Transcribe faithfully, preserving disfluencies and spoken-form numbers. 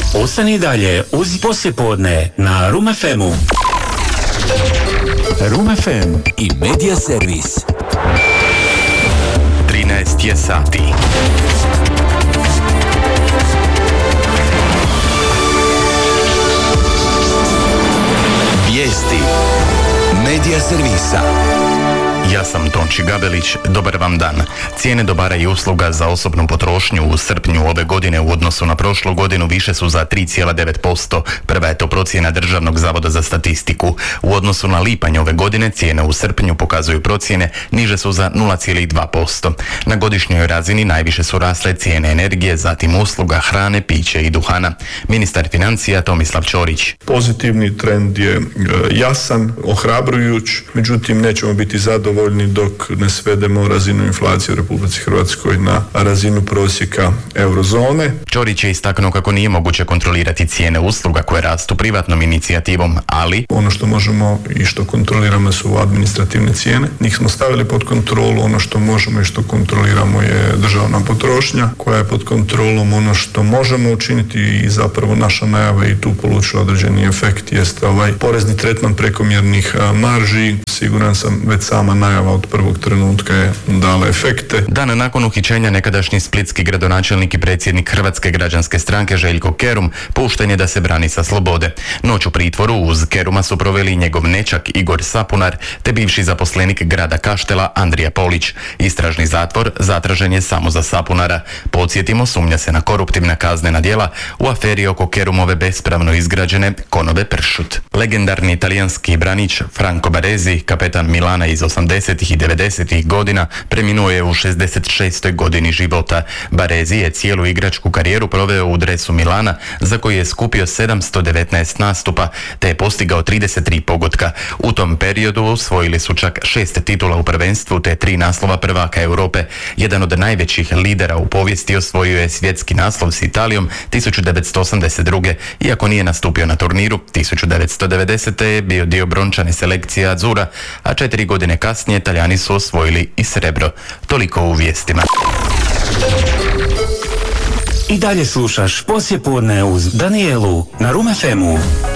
Ostani dalje uz poslijepodne na Rum F M-u. Rum F M i Media Servis. trinaest je sati. Vijesti Media Servisa. Ja sam Tonči Gabelić, dobar vam dan. Cijene dobara i usluga za osobnu potrošnju u srpnju ove godine u odnosu na prošlu godinu više su za tri zarez devet posto. Prva je to procjena Državnog zavoda za statistiku. U odnosu na lipanj ove godine cijene u srpnju, pokazuju procjene, niže su za nula zarez dva posto. Na godišnjoj razini najviše su rasle cijene energije, zatim usluga, hrane, piće i duhana. Ministar financija Tomislav Ćorić. Pozitivni trend je jasan, ohrabrujuć, međutim nećemo biti zadovoljni dok ne svedemo razinu inflacije u Republici Hrvatskoj na razinu prosjeka eurozone. Ćorić je istaknuo kako nije moguće kontrolirati cijene usluga koje rastu privatnom inicijativom, ali ono što možemo i što kontroliramo su administrativne cijene. Njih smo stavili pod kontrolu. Ono što možemo i što kontroliramo je državna potrošnja koja je pod kontrolom. Ono što možemo učiniti i zapravo naša najava i tu polučila određeni efekt jest ovaj porezni tretman prekomjernih marži. Siguran sam već sama najava od prvog trenutka je dala efekte. Dan nakon uhićenja nekadašnji splitski gradonačelnik i predsjednik Hrvatske građanske stranke Željko Kerum pušten je da se brani sa slobode. Noć u pritvoru uz Keruma su proveli njegov nećak Igor Sapunar te bivši zaposlenik grada Kaštela Andrija Polić. Istražni zatvor zatražen je samo za Sapunara. Podsjetimo, sumnja se na koruptivna kaznena djela u aferi oko Kerumove bespravno izgrađene Konove Pršut. Legendarni italijanski branič Franco Baresi, kapetan Milana iz osamdesetih i devedesetih godina, preminuo je u šezdeset šestoj godini života. Baresi je cijelu igračku karijeru proveo u dresu Milana, za koji je skupio sedamsto devetnaest nastupa, te je postigao trideset tri pogotka. U tom periodu osvojili su čak šest titula u prvenstvu, te tri naslova prvaka Europe. Jedan od najvećih lidera u povijesti osvojio je svjetski naslov s Italijom tisuću devetsto osamdeset druge. Iako nije nastupio na turniru, tisuću devetsto devedesete. je bio dio brončane selekcije Azzurra, a četiri godine kasnije Talijani su osvojili i srebro. Toliko u vijestima. I dalje slušaš poslijepodne uz Danijelu na Rum F M-u.